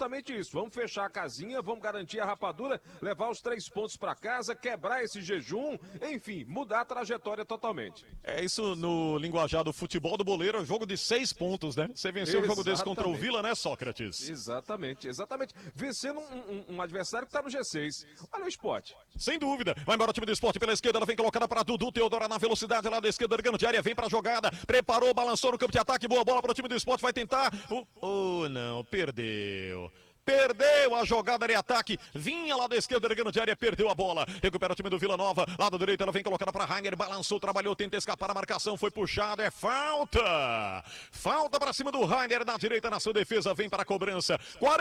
justamente isso. Vamos fechar a casinha, vamos garantir a rapadura, levar os 3 pontos para casa, quebrar esse jejum, enfim, mudar a trajetória totalmente. É isso no linguajar do futebol do boleiro, é um jogo de 6 pontos, né? Você venceu um jogo desse contra o Vila, né, Sócrates? Exatamente. Vencendo um adversário que tá no G6. Olha o Sport. Sem dúvida. Vai embora o time do Sport pela esquerda, ela vem colocada para Dudu, Teodora na velocidade lá da esquerda, ligando de área, vem para a jogada, preparou, balançou no campo de ataque, boa bola para o time do Sport, vai tentar. Não, perdeu. Perdeu a jogada de ataque, vinha lá da esquerda, ligando de área, perdeu a bola, recupera o time do Vila Nova, lado direito, ela vem colocada para Rainer, balançou, trabalhou, tenta escapar, a marcação foi puxada, é falta para cima do Rainer, na direita, na sua defesa, vem para a cobrança,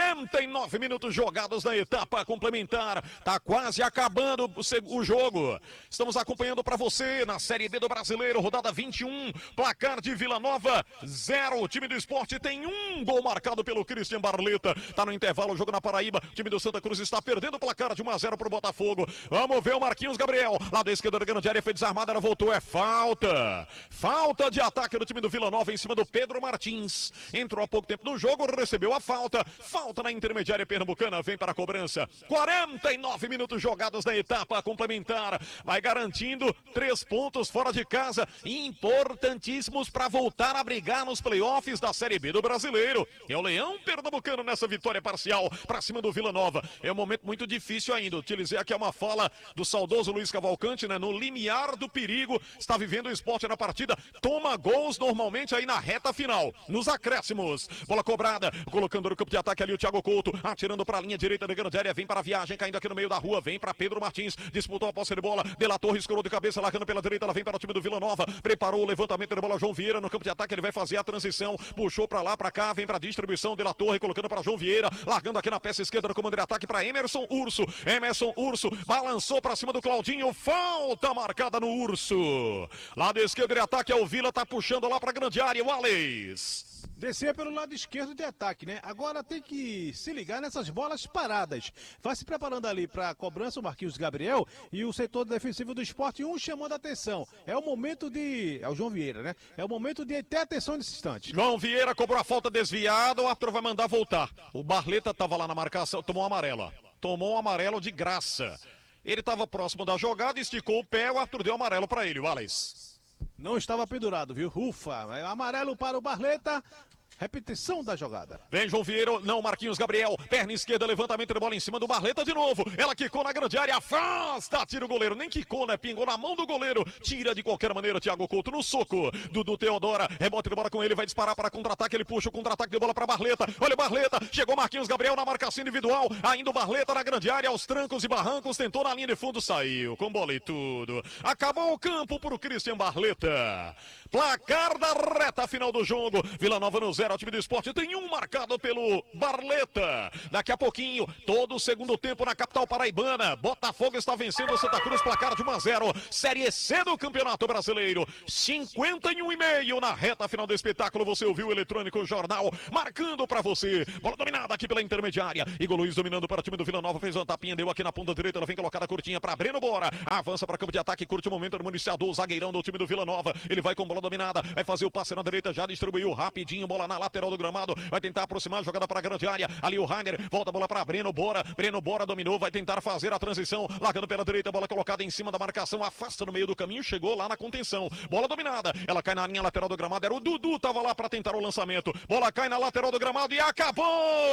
49 minutos jogados na etapa complementar, tá quase acabando o jogo, estamos acompanhando para você na Série B do Brasileiro, rodada 21, placar de Vila Nova, 0, o time do Sport tem 1 gol marcado pelo Christian Barleta, tá no intervalo, o jogo na Paraíba, o time do Santa Cruz está perdendo o placar de 1-0 pro Botafogo, vamos ver o Marquinhos Gabriel, lá da esquerda, ligando de área, foi desarmada, ela voltou, é falta de ataque do time do Vila Nova em cima do Pedro Martins, entrou há pouco tempo no jogo, recebeu a falta na intermediária pernambucana, vem para a cobrança, 49 minutos jogados na etapa complementar, vai garantindo 3 pontos fora de casa, importantíssimos para voltar a brigar nos playoffs da Série B do Brasileiro, é o Leão Pernambucano nessa vitória parcial para cima do Vila Nova. É um momento muito difícil ainda. Utilizei aqui uma fala do saudoso Luiz Cavalcante, né? No limiar do perigo, está vivendo o Sport na partida. Toma gols normalmente aí na reta final, nos acréscimos. Bola cobrada, colocando no campo de ataque ali o Thiago Couto, atirando para a linha direita, ligando de área, vem para a viagem, caindo aqui no meio da rua, vem para Pedro Martins, disputou a posse de bola, De La Torre escorou de cabeça, largando pela direita, ela vem para o time do Vila Nova, preparou o levantamento de bola, João Vieira no campo de ataque, ele vai fazer a transição, puxou para lá, para cá, vem para a distribuição, De La Torre colocando para João Vieira, largando aqui na peça esquerda no comando de ataque para Emerson Urso, balançou para cima do Claudinho, falta marcada no Urso, lado esquerdo de ataque é o Vila, tá puxando lá para a grande área, o Alex. Descer pelo lado esquerdo de ataque, né? Agora tem que se ligar nessas bolas paradas. Vai se preparando ali para a cobrança o Marquinhos Gabriel e o setor defensivo do Sport, um chamando a atenção. É o momento de... É o João Vieira, né? É o momento de ter atenção nesse instante. João Vieira cobrou a falta desviada, o árbitro vai mandar voltar. O Barleta estava lá na marcação, tomou um amarelo de graça. Ele estava próximo da jogada, esticou o pé, o árbitro deu amarelo para ele, o Alex. Não estava pendurado, viu? Ufa, amarelo para o Barleta. Repetição da jogada. Vem João Vieira, não, Marquinhos Gabriel, perna esquerda, levantamento de bola em cima do Barleta de novo, ela quicou na grande área, afasta, tira o goleiro, nem quicou, né, pingou na mão do goleiro, tira de qualquer maneira, Thiago Couto no soco, Dudu Teodora, rebote de bola com ele, vai disparar para contra-ataque, ele puxa o contra-ataque de bola para Barleta, olha o Barleta, chegou Marquinhos Gabriel na marcação individual, ainda o Barleta na grande área, aos trancos e barrancos, tentou na linha de fundo, saiu, com bola e tudo, acabou o campo para o Christian Barleta, placar da reta final do jogo, Vila Nova no 0, o time do Sport tem 1 marcado pelo Barleta. Daqui a pouquinho, todo o segundo tempo na capital paraibana. Botafogo está vencendo o Santa Cruz, placar de 1-0. Série C do Campeonato Brasileiro. 51,5 na reta final do espetáculo. Você ouviu o Eletrônico Jornal marcando para você. Bola dominada aqui pela intermediária. Igor Luiz dominando para o time do Vila Nova. Fez uma tapinha, deu aqui na ponta direita. Ela vem colocada curtinha para Breno Bora. Avança para campo de ataque, curte o momento do municiador, o zagueirão do time do Vila Nova. Ele vai com bola dominada. Vai fazer o passe na direita. Já distribuiu rapidinho. Bola na lateral do gramado, vai tentar aproximar a jogada para a grande área, ali o Rainer, volta a bola para Breno Bora dominou, vai tentar fazer a transição, largando pela direita, bola colocada em cima da marcação, afasta no meio do caminho, chegou lá na contenção, bola dominada, ela cai na linha lateral do gramado, era o Dudu, tava lá para tentar o lançamento, bola cai na lateral do gramado e acabou!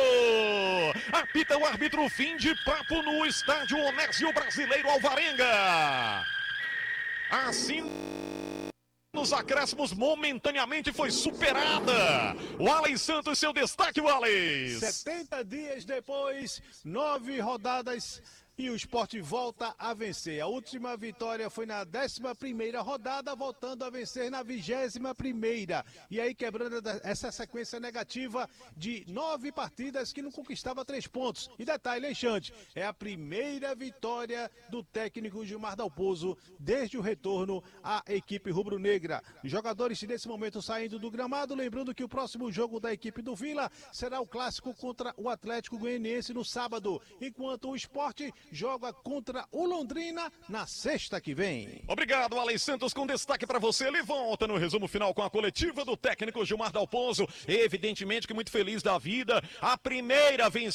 Apita o árbitro, fim de papo no estádio Onésio Brasileiro Alvarenga. Assim... nos acréscimos, momentaneamente foi superada. O Alex Santos, seu destaque, o Alex. 70 dias depois, 9 rodadas e o Sport volta a vencer. A última vitória foi na 11ª rodada, voltando a vencer na 21ª. E aí quebrando essa sequência negativa de 9 partidas que não conquistava 3 pontos. E detalhe, Alexandre, é a primeira vitória do técnico Gilmar Dalpozo desde o retorno à equipe rubro-negra. Os jogadores nesse momento saindo do gramado, lembrando que o próximo jogo da equipe do Vila será o clássico contra o Atlético Goianiense no sábado, enquanto o Sport joga contra o Londrina na sexta que vem. Obrigado, Alex Santos, com destaque para você. Ele volta no resumo final com a coletiva do técnico Gilmar Dalpozo. Evidentemente que muito feliz da vida. A primeira vencida